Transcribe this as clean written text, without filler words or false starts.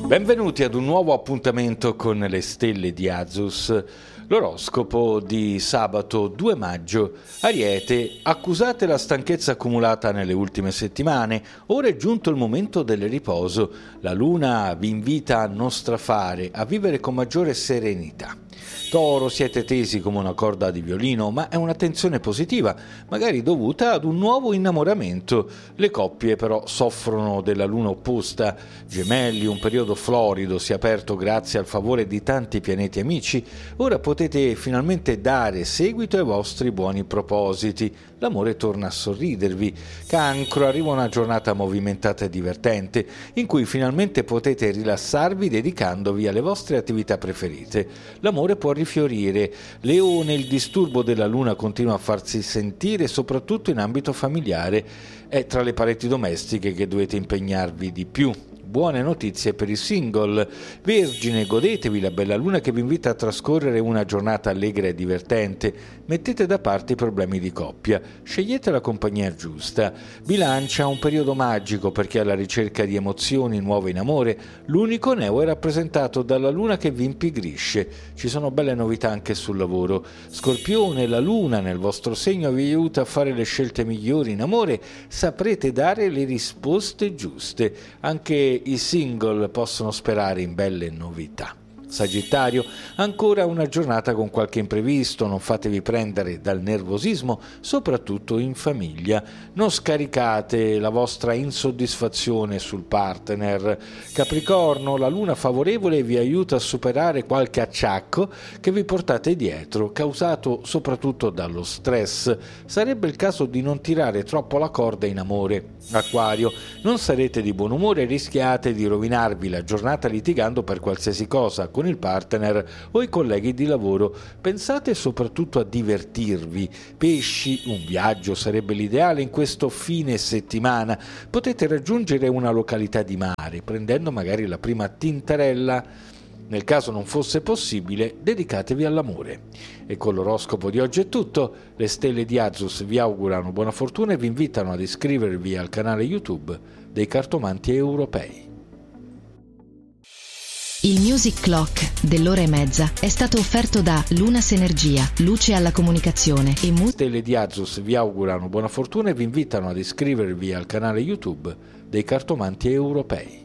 Benvenuti ad un nuovo appuntamento con le stelle di Azus. L'oroscopo di sabato 2 maggio. Ariete, accusate la stanchezza accumulata nelle ultime settimane, ora è giunto il momento del riposo. La luna vi invita a non strafare, a vivere con maggiore serenità. Toro, siete tesi come una corda di violino, ma è una tensione positiva, magari dovuta ad un nuovo innamoramento. Le coppie però soffrono della luna opposta. Gemelli, un periodo florido si è aperto grazie al favore di tanti pianeti amici. Ora potete finalmente dare seguito ai vostri buoni propositi. L'amore torna a sorridervi. Cancro, arriva una giornata movimentata e divertente, in cui finalmente potete rilassarvi dedicandovi alle vostre attività preferite. L'amore può rifiorire. Leone, il disturbo della luna continua a farsi sentire soprattutto in ambito familiare. È tra le pareti domestiche che dovete impegnarvi di più. Buone notizie per i single. Vergine, godetevi la bella luna che vi invita a trascorrere una giornata allegra e divertente. Mettete da parte i problemi di coppia. Scegliete la compagnia giusta. Bilancia, un periodo magico per chi è alla ricerca di emozioni nuove in amore. L'unico neo è rappresentato dalla luna che vi impigrisce. Ci sono belle novità anche sul lavoro. Scorpione, la luna nel vostro segno vi aiuta a fare le scelte migliori in amore. Saprete dare le risposte giuste. Anche i single possono sperare in belle novità. Sagittario, ancora una giornata con qualche imprevisto, non fatevi prendere dal nervosismo, soprattutto in famiglia. Non scaricate la vostra insoddisfazione sul partner. Capricorno, la luna favorevole vi aiuta a superare qualche acciacco che vi portate dietro, causato soprattutto dallo stress. Sarebbe il caso di non tirare troppo la corda in amore. Acquario, non sarete di buon umore e rischiate di rovinarvi la giornata litigando per qualsiasi cosa con il partner o i colleghi di lavoro. Pensate soprattutto a divertirvi. Pesci, un viaggio sarebbe l'ideale in questo fine settimana. Potete raggiungere una località di mare prendendo magari la prima tintarella. Nel caso non fosse possibile, dedicatevi all'amore. E con l'oroscopo di oggi è tutto. Le stelle di Azus vi augurano buona fortuna e vi invitano ad iscrivervi al canale YouTube dei Cartomanti Europei. Il Music Clock dell'ora e mezza è stato offerto da Lunas Energia, luce alla comunicazione e Stelle di Azus vi augurano buona fortuna e vi invitano ad iscrivervi al canale YouTube dei Cartomanti Europei.